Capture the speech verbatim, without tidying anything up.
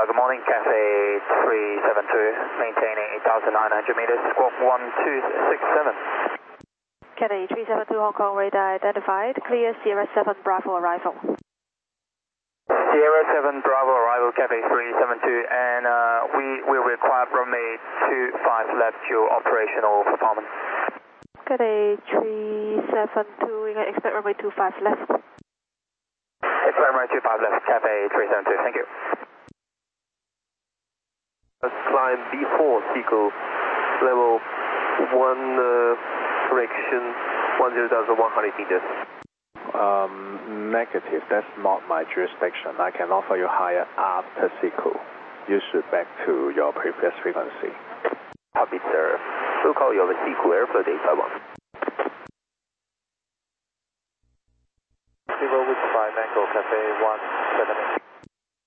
Uh, good morning, Cafe three seven two, maintaining eight thousand nine hundred meters, squawk one two six seven. Cafe three seven two, Hong Kong radar identified, clear Sierra seven Bravo arrival. Sierra seven Bravo arrival, Cafe three seven two, and uh, we will require runway two five left your operational performance. Cafe three seven two, we can expect runway two five left. Expect runway two five left, Cafe three seven two, thank you. Climb B four, Seagull, level one, uh, correction, one zero thousand one hundred meters. Um, negative, that's not my jurisdiction. I can offer you higher after Seagull. You should back to your previous frequency. Copy, sir. We'll call you over Seagull Airfield eight five one. Zero with five, Mango Cafe one seven eight.